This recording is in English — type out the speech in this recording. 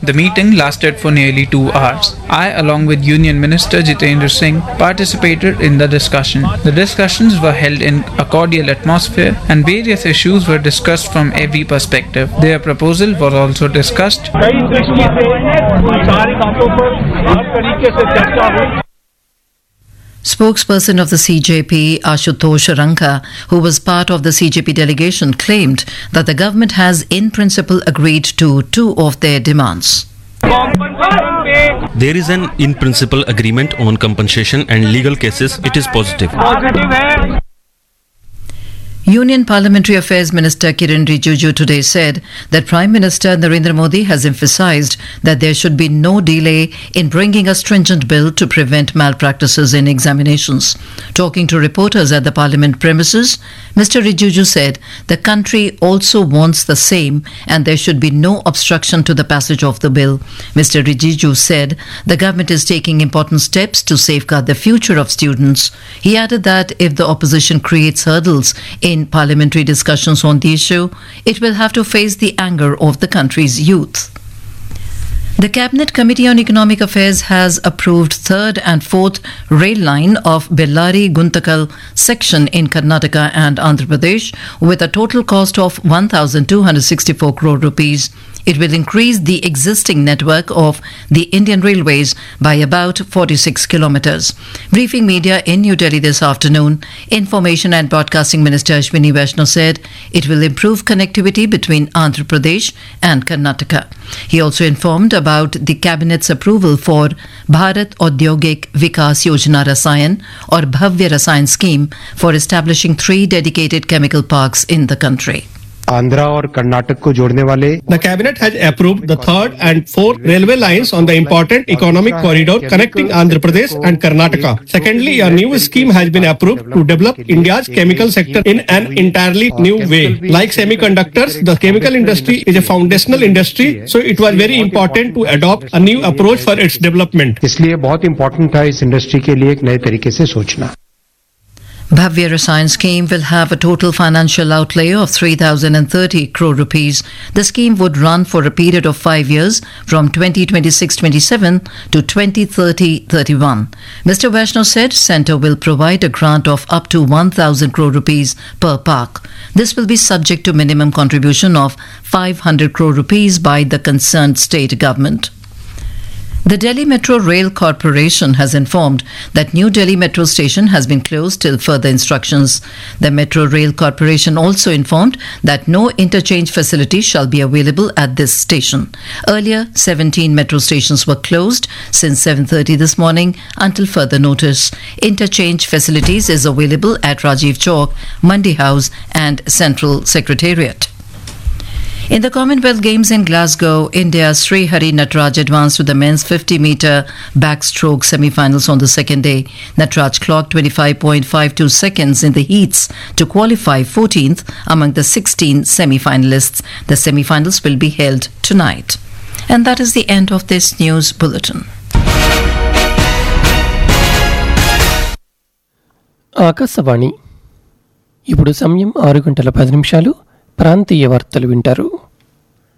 The meeting lasted for nearly 2 hours. I, along with Union Minister Jitendra Singh, participated in the discussion. The discussions were held in a cordial atmosphere and various issues were discussed from every perspective. Their proposal was also discussed. Spokesperson of the CJP, Ashutosh Ranka, who was part of the CJP delegation, claimed that the government has in principle agreed to two of their demands. There is an in principle agreement on compensation and legal cases. It is positive. Union Parliamentary Affairs Minister Kiren Rijiju today said that Prime Minister Narendra Modi has emphasized that there should be no delay in bringing a stringent bill to prevent malpractices in examinations. Talking to reporters at the Parliament premises, Mr. Rijiju said the country also wants the same and there should be no obstruction to the passage of the bill. Mr. Rijiju said the government is taking important steps to safeguard the future of students. He added that if the opposition creates hurdles in parliamentary discussions on the issue, it will have to face the anger of the country's youth. The Cabinet Committee on Economic Affairs has approved third and fourth rail line of Bellary-Guntakal section in Karnataka and Andhra Pradesh with a total cost of 1,264 crore rupees. It will increase the existing network of the Indian Railways by about 46 kilometers. Briefing media in New Delhi this afternoon, Information and Broadcasting Minister Ashwini Vaishnaw said it will improve connectivity between Andhra Pradesh and Karnataka. He also informed about the Cabinet's approval for Bharat Audyogik Vikas Yojana Rasayan or Bhavya Rasayan scheme for establishing 3 dedicated chemical parks in the country. Andhra और कर्नाटक को जोड़ने वाले The cabinet has approved the third and fourth railway lines on the important economic corridor connecting Andhra Pradesh and Karnataka. Secondly, a new scheme has been approved to develop India's chemical sector in an entirely new way. Like semiconductors, the chemical industry is a foundational industry, so it was very important to adopt a new approach for its development. इसलिए बहुत important था इस industry के लिए एक नए तरीके से सोचना. Bhavya Rasayan scheme will have a total financial outlay of 3,030 crore rupees. The scheme would run for a period of 5 years from 2026-27 to 2030-31. Mr. Vaishnaw said Centre will provide a grant of up to 1,000 crore rupees per park. This will be subject to minimum contribution of 500 crore rupees by the concerned state government. The Delhi Metro Rail Corporation has informed that New Delhi Metro Station has been closed till further instructions. The Metro Rail Corporation also informed that no interchange facility shall be available at this station. Earlier, 17 metro stations were closed since 7:30 this morning until further notice. Interchange facilities is available at Rajiv Chowk, Mandi House and Central Secretariat. In the Commonwealth Games in Glasgow, India's Srihari Nataraj advanced to the men's 50-metre backstroke semi-finals on the second day. Nataraj clocked 25.52 seconds in the heats to qualify 14th among the 16 semi-finalists. The semi-finals will be held tonight. And that is the end of this news bulletin. Akashvani ఇప్పుడు సమయం 6 గంటల 10 నిమిషాలు. ప్రాంతీయ వార్తలు వింటారు.